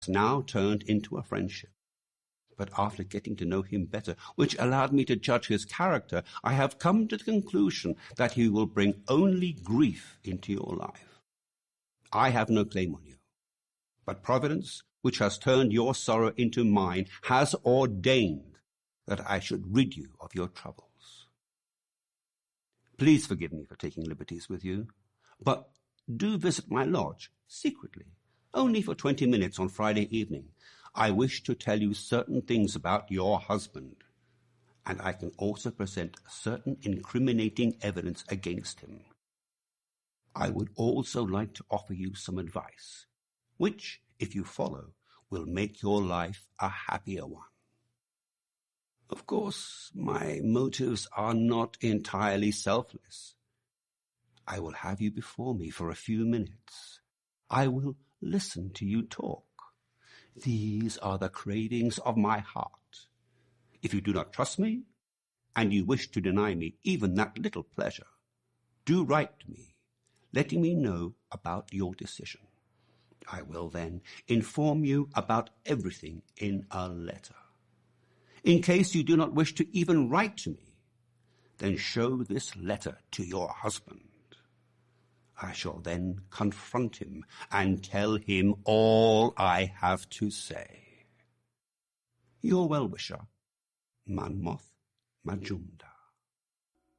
now turned into a friendship. But after getting to know him better, which allowed me to judge his character, I have come to the conclusion that he will bring only grief into your life. I have no claim on you, but Providence, which has turned your sorrow into mine, has ordained that I should rid you of your troubles. Please forgive me for taking liberties with you, but do visit my lodge secretly, only for 20 minutes on Friday evening. I wish to tell you certain things about your husband, and I can also present certain incriminating evidence against him. I would also like to offer you some advice, which, if you follow, will make your life a happier one. Of course, my motives are not entirely selfless. I will have you before me for a few minutes. I will listen to you talk. These are the cravings of my heart. If you do not trust me, and you wish to deny me even that little pleasure, do write to me, letting me know about your decision. I will then inform you about everything in a letter. In case you do not wish to even write to me, then show this letter to your husband. I shall then confront him and tell him all I have to say. Your well-wisher, Monmouth Majumdar.